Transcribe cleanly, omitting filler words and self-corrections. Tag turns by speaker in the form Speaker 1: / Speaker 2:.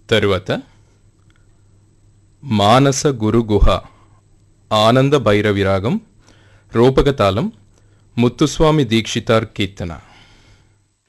Speaker 1: తరువాత మానస గురు గుహ ఆనంద భైరవి రాగం రూపకతాళం ముత్తుస్వామి దీక్షితార్ కీర్తన.